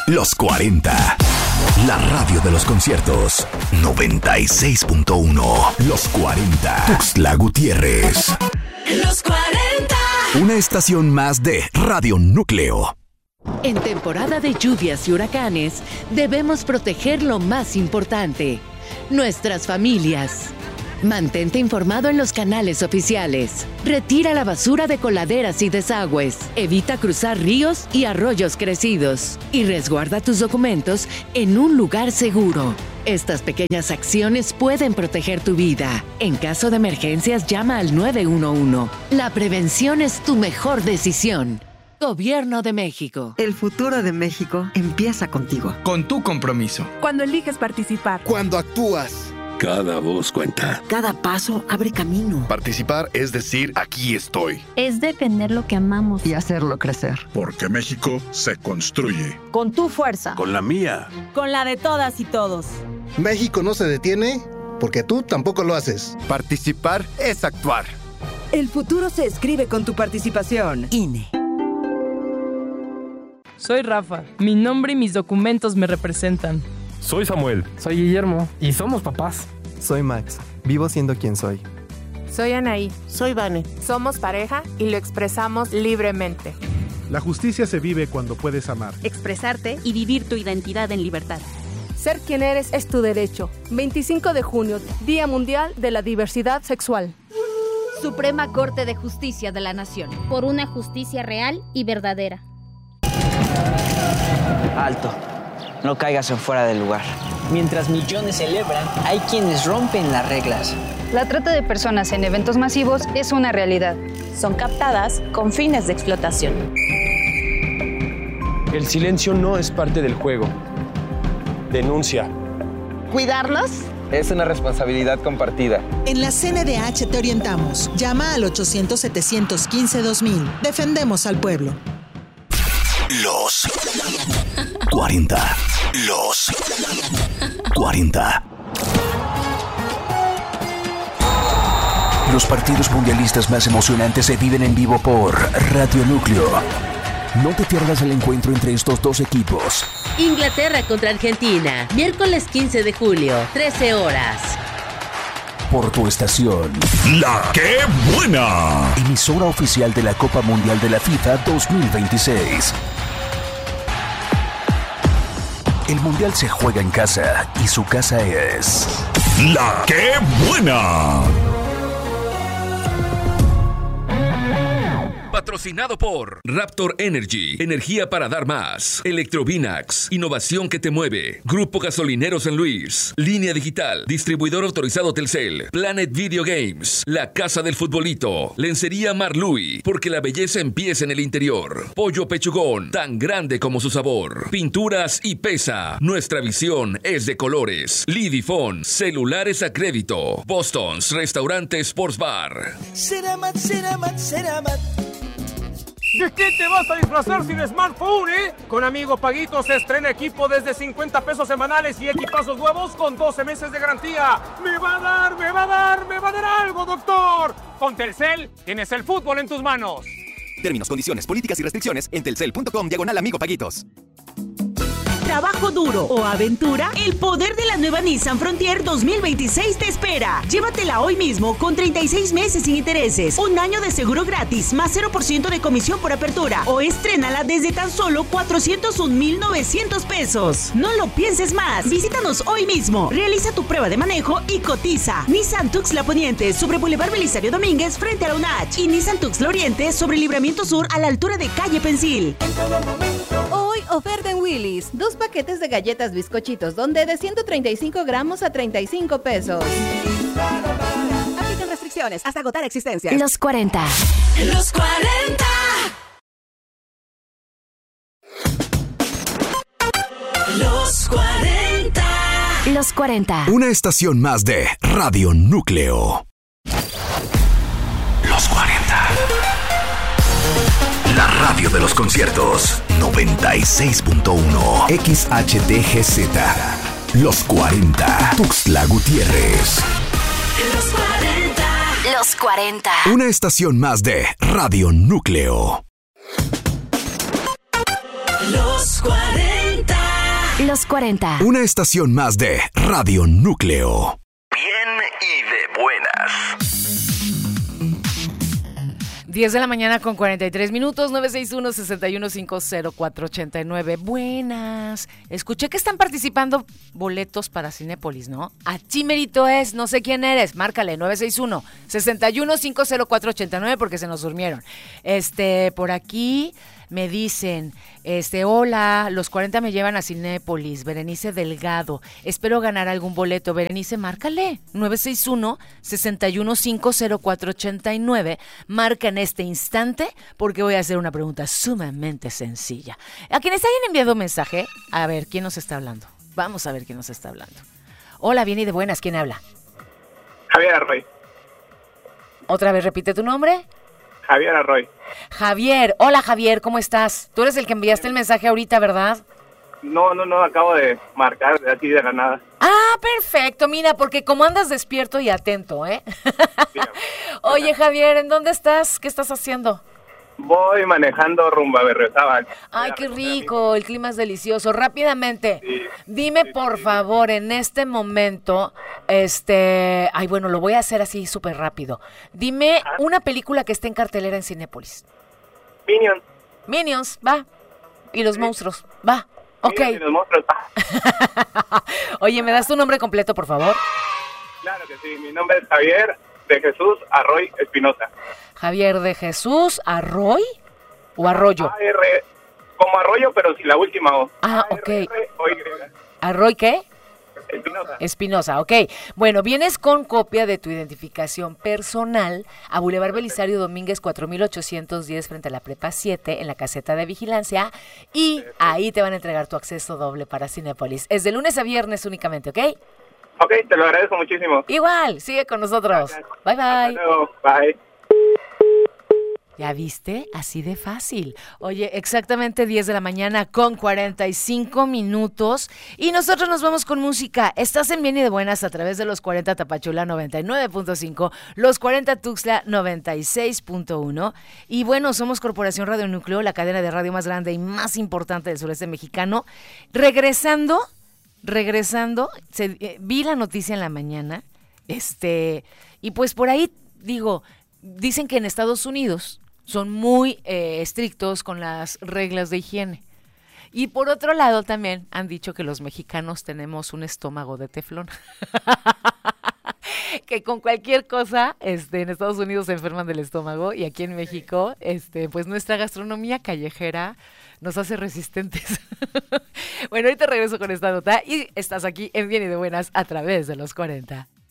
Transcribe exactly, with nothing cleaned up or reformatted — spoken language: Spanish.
Los cuarenta. La radio de los conciertos. noventa y seis punto uno. Los cuarenta. Tuxtla Gutiérrez. Los cuarenta. Una estación más de Radio Núcleo. En temporada de lluvias y huracanes, debemos proteger lo más importante: nuestras familias. Mantente informado en los canales oficiales. Retira la basura de coladeras y desagües. Evita cruzar ríos y arroyos crecidos. Y resguarda tus documentos en un lugar seguro. Estas pequeñas acciones pueden proteger tu vida. En caso de emergencias, llama al nueve uno uno. La prevención es tu mejor decisión. Gobierno de México. El futuro de México empieza contigo. Con tu compromiso. Cuando eliges participar. Cuando actúas. Cada voz cuenta. Cada paso abre camino. Participar es decir, aquí estoy. Es defender lo que amamos. Y hacerlo crecer. Porque México se construye. Con tu fuerza. Con la mía. Con la de todas y todos. México no se detiene porque tú tampoco lo haces. Participar es actuar. El futuro se escribe con tu participación. I N E. Soy Rafa. Mi nombre y mis documentos me representan. Soy Samuel. Soy Guillermo. Y somos papás. Soy Max. Vivo siendo quien soy. Soy Anaí. Soy Vane. Somos pareja y lo expresamos libremente. La justicia se vive cuando puedes amar, expresarte y vivir tu identidad en libertad. Ser quien eres es tu derecho. veinticinco de junio, Día Mundial de la Diversidad Sexual. Suprema Corte de Justicia de la Nación. Por una justicia real y verdadera. Alto. No caigas en fuera del lugar. Mientras millones celebran, hay quienes rompen las reglas. La trata de personas en eventos masivos es una realidad. Son captadas con fines de explotación. El silencio no es parte del juego. Denuncia. ¿Cuidarnos? Es una responsabilidad compartida. En la C N D H te orientamos. Llama al ochocientos, setecientos quince, dos mil. Defendemos al pueblo. Los cuarenta. Los cuarenta. Los partidos mundialistas más emocionantes se viven en vivo por Radio Núcleo. No te pierdas el encuentro entre estos dos equipos. Inglaterra contra Argentina, miércoles quince de julio, trece horas. Por tu estación. La ¡Qué buena! Emisora oficial de la Copa Mundial de la FIFA dos mil veintiséis. El Mundial se juega en casa y su casa es... ¡La ¡Qué buena! Patrocinado por Raptor Energy, energía para dar más. Electrovinax, innovación que te mueve. Grupo Gasolinero San Luis. Línea Digital, distribuidor autorizado Telcel. Planet Video Games, la casa del futbolito. Lencería Marlui, porque la belleza empieza en el interior. Pollo Pechugón, tan grande como su sabor. Pinturas y Pesa, nuestra visión es de colores. Lidifone, celulares a crédito. Boston's, restaurante Sports Bar. Ceramat, Ceramat, Ceramat. ¿De qué te vas a disfrazar sin smartphone, eh? Con Amigo Paguito se estrena equipo desde cincuenta pesos semanales y equipazos nuevos con doce meses de garantía. ¡Me va a dar, me va a dar, me va a dar algo, doctor! Con Telcel tienes el fútbol en tus manos. Términos, condiciones, políticas y restricciones en telcel punto com diagonal Amigo Paguitos. Trabajo duro o aventura, el poder de la nueva Nissan Frontier dos mil veintiséis te espera. Llévatela hoy mismo con treinta y seis meses sin intereses, un año de seguro gratis, más cero por ciento de comisión por apertura, o estrénala desde tan solo cuatrocientos un mil novecientos pesos. No lo pienses más. Visítanos hoy mismo. Realiza tu prueba de manejo y cotiza. Nissan Tuxtla Poniente sobre Boulevard Belisario Domínguez frente a la U N A H y Nissan Tuxtla Oriente sobre Libramiento Sur a la altura de Calle Pensil. Hoy oferta en Willy's. Dos paquetes de galletas bizcochitos donde de ciento treinta y cinco gramos a treinta y cinco pesos. Aplican restricciones hasta agotar existencias. Los cuarenta. Los cuarenta. Los cuarenta. Los cuarenta. Una estación más de Radio Núcleo. Los cuarenta. La radio de los conciertos. noventa y seis punto uno. X H D G Z. Los cuarenta. Tuxtla Gutiérrez. Los cuarenta. Los cuarenta. Una estación más de Radio Núcleo. Los cuarenta. Los cuarenta. Una estación más de Radio Núcleo. Bien y de buenas. diez de la mañana con cuarenta y tres minutos, nueve seis uno, seis uno cinco cero cuatro ocho nueve. Buenas. Escuché que están participando boletos para Cinépolis, ¿no? A Chimerito es, no sé quién eres, márcale, nueve seis uno, seis uno cinco cero cuatro ocho nueve porque se nos durmieron. Este, por aquí me dicen, este, hola, los cuarenta me llevan a Cinépolis, Berenice Delgado, espero ganar algún boleto. Berenice, márcale, nueve seis uno, seis uno cinco cero cuatro ocho nueve, marca en este instante porque voy a hacer una pregunta sumamente sencilla. A quienes hayan enviado mensaje, a ver, ¿quién nos está hablando? Vamos a ver quién nos está hablando. Hola, bien y de buenas, ¿quién habla? Javier Arroy. Otra vez, repite tu nombre. Javier Arroy. Javier, hola Javier, ¿cómo estás? Tú eres el que enviaste el mensaje ahorita, ¿verdad? No, no, no, acabo de marcar de aquí de la nada. Ah, perfecto, mira, porque como andas despierto y atento, ¿eh? Oye Javier, ¿en dónde estás? ¿Qué estás haciendo? Voy manejando rumbo a Berriozábal. Ay, qué rico, el clima es delicioso. Rápidamente, sí, dime sí, por sí, favor, sí. en este momento, este, ay, bueno, lo voy a hacer así súper rápido. Dime ¿Ah? una película que esté en cartelera en Cinépolis. Minions. Minions, va. Y los sí. monstruos, va. Ok. Minions y los monstruos, va. Oye, ¿me das tu nombre completo, por favor? Claro que sí, mi nombre es Javier de Jesús Arroy Espinosa. Javier de Jesús Arroy o Arroyo. A R, como Arroyo, pero sin la última O. Ah, ok. ¿Arroy qué? Espinosa. Espinosa, ok. Bueno, vienes con copia de tu identificación personal a Boulevard Belisario Domínguez cuatro mil ochocientos diez frente a la Prepa siete en la caseta de vigilancia y Perfecto. Ahí te van a entregar tu acceso doble para Cinépolis. Es de lunes a viernes únicamente, ¿ok? Ok, te lo agradezco muchísimo. Igual, sigue con nosotros. Gracias. Bye, bye. Hasta luego. Bye. ¿Ya viste? Así de fácil. Oye, exactamente diez de la mañana con cuarenta y cinco minutos y nosotros nos vamos con música. Estás en Bien y de Buenas a través de los cuarenta Tapachula noventa y nueve punto cinco, los cuarenta Tuxtla noventa y seis punto uno y bueno, somos Corporación Radio Núcleo, la cadena de radio más grande y más importante del sureste mexicano. Regresando, regresando, se, eh, vi la noticia en la mañana, este, y pues por ahí digo, dicen que en Estados Unidos son muy eh, estrictos con las reglas de higiene. Y por otro lado también han dicho que los mexicanos tenemos un estómago de teflón. Que con cualquier cosa este, en Estados Unidos se enferman del estómago y aquí en México este, pues nuestra gastronomía callejera nos hace resistentes. Bueno, ahorita regreso con esta nota y estás aquí en Bien y de Buenas a través de los cuarenta.